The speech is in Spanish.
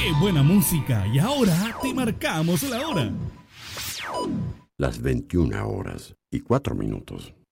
¡Qué buena música! Y ahora te marcamos la hora. Las 21:04.